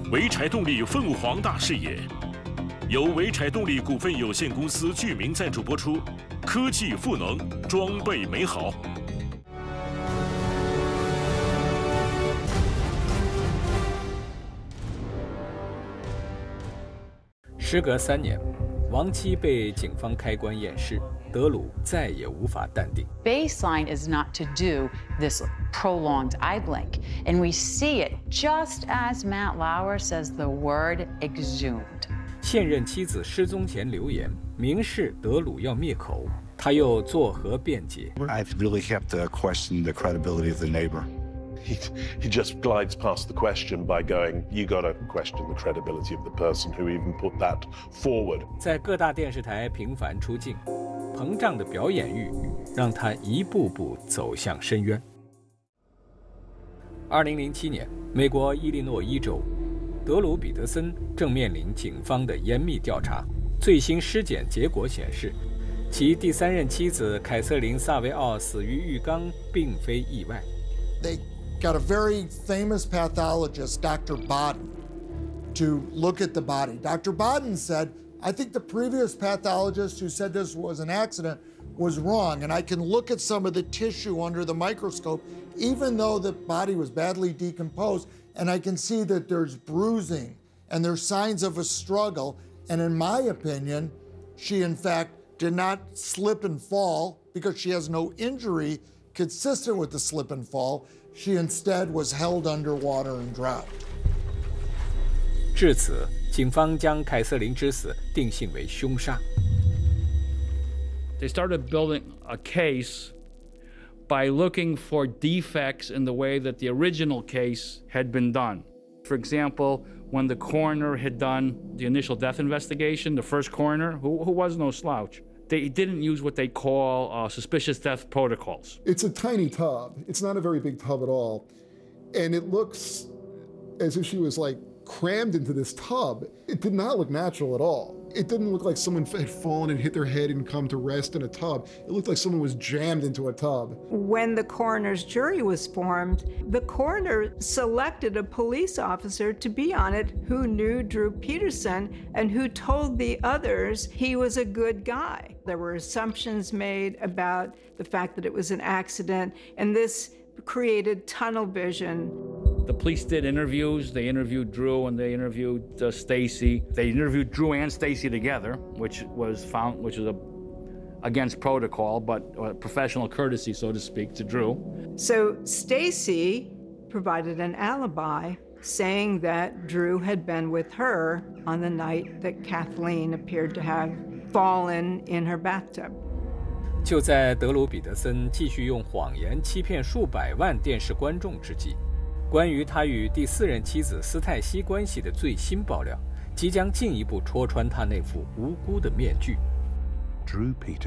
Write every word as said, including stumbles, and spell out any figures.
潍柴动力凤凰大视野，由潍柴动力股份有限公司剧名赞助播出。科技赋能，装备美好。 时隔三年，亡妻被警方开棺验尸，德鲁再也无法淡定。 Baseline is not to do this prolonged eye blink, and we see it just as Matt Lauer says the word exhumed. 现任妻子失踪前留言，明示德鲁要灭口，他又作何辩解 ？I've really kept to question the credibility of the neighbor. He, he just glides past the question by going, you got to question the credibility of the person who even put that forward. 在各大电视台频繁出镜，膨胀的表演欲让他一步步走向深渊。二零零七年，美国伊利诺伊州，德鲁·彼得森正面临警方的严密调查。最新尸检结果显示，其第三任妻子凯瑟琳·萨维奥死于浴缸，并非意外。 They got a very famous pathologist, Doctor Bodden, to look at the body. Doctor Bodden said, I think the previous pathologist who said this was an accident was wrong, and I can look at some of the tissue under the microscope, even though the body was badly decomposed, and I can see that there's bruising and there's signs of a struggle, and in my opinion, she in fact did not slip and fall because she has no injury consistent with the slip and fall. She instead was held underwater and drowned. 至此，警方将凯瑟琳之死定性为凶杀。 They started building a case by looking for defects in the way that the original case had been done. For example, when the coroner had done the initial death investigation, the first coroner, who, who was no slouch, they didn't use what they call uh, suspicious death protocols. It's a tiny tub. It's not a very big tub at all. And it looks as if she was like crammed into this tub. It did not look natural at all. It didn't look like someone had fallen and hit their head and come to rest in a tub. It looked like someone was jammed into a tub. When the coroner's jury was formed, the coroner selected a police officer to be on it who knew Drew Peterson and who told the others he was a good guy. There were assumptions made about the fact that it was an accident, and this created tunnel vision. The police did interviews. They interviewed Drew and they interviewed uh, Stacy. They interviewed Drew and Stacy together, which was found, which was a, against protocol, but uh, professional courtesy, so to speak, to Drew. So Stacy provided an alibi, saying that Drew had been with her on the night that Kathleen appeared to have fallen in her bathtub. 就在德鲁·彼得森继续用谎言欺骗数百万电视观众之际，关于他与第四任妻子斯泰西关系的最新爆料，即将进一步戳穿他那副无辜的面具。 Drew Peterson